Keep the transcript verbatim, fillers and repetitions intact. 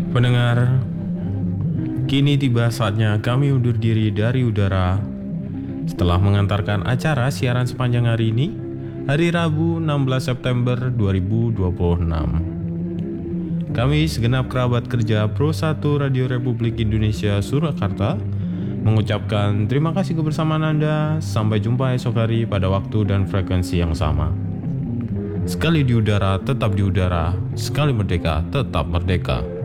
Pendengar, kini tiba saatnya kami undur diri dari udara. Setelah mengantarkan acara siaran sepanjang hari ini, hari Rabu enam belas September dua ribu dua puluh enam. Kami segenap kerabat kerja Pro satu Radio Republik Indonesia Surakarta mengucapkan terima kasih kebersamaan Anda. Sampai jumpa esok hari pada waktu dan frekuensi yang sama. Sekali di udara, tetap di udara. Sekali merdeka, tetap merdeka.